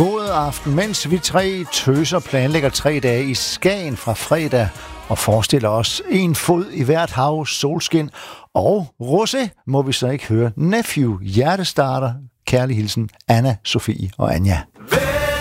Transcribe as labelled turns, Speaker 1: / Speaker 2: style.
Speaker 1: God aften, mens vi tre tøser planlægger 3 dage i Skagen fra fredag og forestiller os en fod i hvert hav, solskin og rosé, må vi så ikke høre Nephew, hjertestarter, kærlig hilsen, Anna, Sofie og Anja.